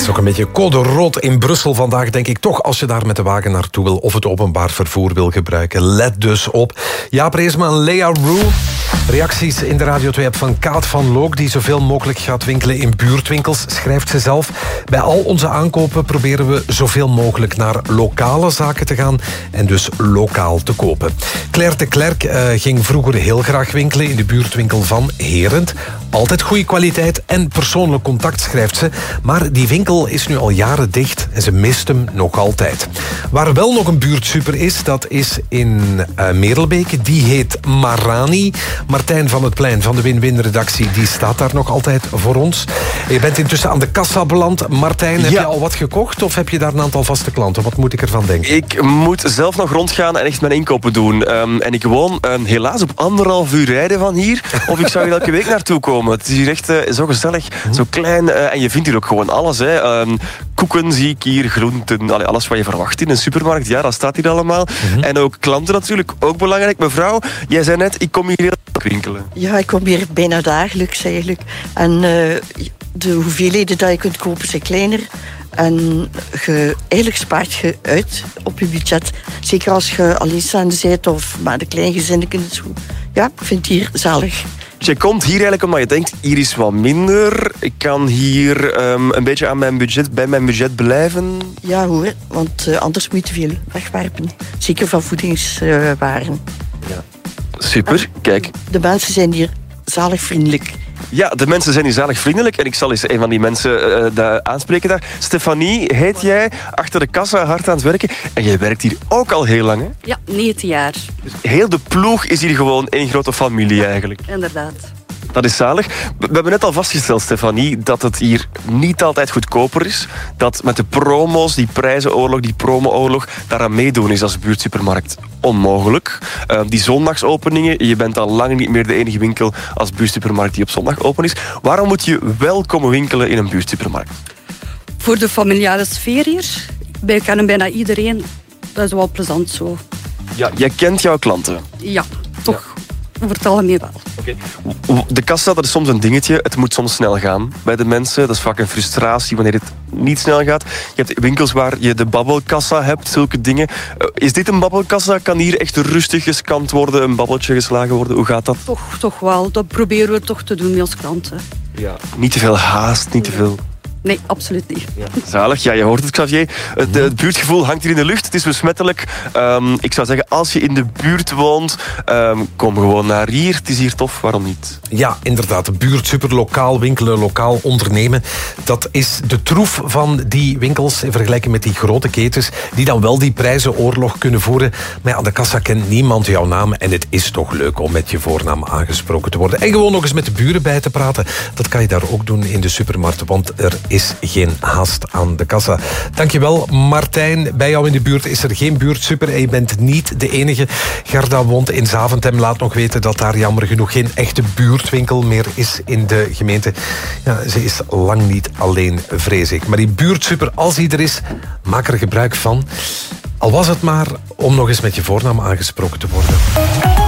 is ook een beetje code rood in Brussel vandaag, denk ik toch, als je daar met de wagen naartoe wil of het openbaar vervoer wil gebruiken. Let dus op. Jaap Reesma en Lea Roux. Reacties in de Radio 2-app van Kaat van Look, die zoveel mogelijk gaat winkelen in buurtwinkels, schrijft ze zelf. Bij al onze aankopen proberen we zoveel mogelijk naar lokale zaken te gaan en dus lokaal te kopen. Claire de Klerk ging vroeger heel graag winkelen in de buurtwinkel van Herent. Altijd goede kwaliteit en persoonlijk contact, schrijft ze. Maar die winkel is nu al jaren dicht en ze mist hem nog altijd. Waar wel nog een buurtsuper is, dat is in Merelbeke. Die heet Marani. Martijn van het Plein van de Win-Win-redactie, die staat daar nog altijd voor ons. Je bent intussen aan de kassa beland. Martijn, heb je al wat gekocht of heb je daar een aantal vaste klanten? Wat moet ik ervan denken? Ik moet zelf nog rondgaan en echt mijn inkopen doen. En ik woon helaas op 1,5 uur rijden van hier. Of ik zou hier elke week naartoe komen. Het is hier echt zo gezellig, zo klein. En je vindt hier ook gewoon alles. Koeken zie ik hier, groenten, alles wat je verwacht in een supermarkt. Ja, dat staat hier allemaal. En ook klanten natuurlijk, ook belangrijk. Mevrouw, jij zei net, ik kom hier heel veel winkelen. Ja, ik kom hier bijna dagelijks eigenlijk. En de hoeveelheden die je kunt kopen zijn kleiner. En eigenlijk spaart je uit op je budget. Zeker als je alleenstaande bent of maar de kleingezinnen. Ja, ik vind het hier zalig. Dus je komt hier eigenlijk omdat je denkt, hier is wat minder. Ik kan hier een beetje aan bij mijn budget blijven. Ja hoor, want anders moet je te veel wegwerpen. Zeker van voedingswaren. Ja. Super, kijk. De mensen zijn hier zalig vriendelijk. Ja, de mensen zijn hier zalig vriendelijk. En ik zal eens een van die mensen aanspreken daar. Stefanie, heet jij, achter de kassa hard aan het werken. En jij werkt hier ook al heel lang, hè? Ja, 19 jaar. Dus heel de ploeg is hier gewoon één grote familie eigenlijk. Inderdaad. Dat is zalig. We hebben net al vastgesteld, Stefanie, dat het hier niet altijd goedkoper is. Dat met de promo's, die prijzenoorlog, die promo-oorlog, daaraan meedoen is als buurtsupermarkt onmogelijk. Die zondagsopeningen, je bent al lang niet meer de enige winkel als buurtsupermarkt die op zondag open is. Waarom moet je wel komen winkelen in een buurtsupermarkt? Voor de familiale sfeer hier. Wij kennen bijna iedereen. Dat is wel plezant zo. Ja, jij kent jouw klanten. Ja, toch. Ja. Over het algemeen wel. Okay. De kassa, dat is soms een dingetje. Het moet soms snel gaan bij de mensen. Dat is vaak een frustratie wanneer het niet snel gaat. Je hebt winkels waar je de babbelkassa hebt, zulke dingen. Is dit een babbelkassa? Kan hier echt rustig gescand worden, een babbeltje geslagen worden? Hoe gaat dat? Toch wel. Dat proberen we toch te doen met als klanten. Ja. Niet te veel haast, niet te veel... Nee, absoluut niet. Ja. Zalig, ja, je hoort het, Xavier. Het buurtgevoel hangt hier in de lucht. Het is besmettelijk. Ik zou zeggen, als je in de buurt woont, kom gewoon naar hier. Het is hier tof, waarom niet? Ja, inderdaad. De buurt, super lokaal winkelen, lokaal ondernemen. Dat is de troef van die winkels in vergelijking met die grote ketens die dan wel die prijzenoorlog kunnen voeren. Maar ja, aan de kassa kent niemand jouw naam en het is toch leuk om met je voornaam aangesproken te worden. En gewoon nog eens met de buren bij te praten. Dat kan je daar ook doen in de supermarkt, want er is geen haast aan de kassa. Dankjewel, Martijn. Bij jou in de buurt is er geen buurtsuper en je bent niet de enige. Gerda woont in Zaventem. Laat nog weten dat daar jammer genoeg geen echte buurtwinkel meer is in de gemeente. Ja, ze is lang niet alleen, vrees ik. Maar die buurtsuper, als die er is, maak er gebruik van. Al was het maar om nog eens met je voornaam aangesproken te worden.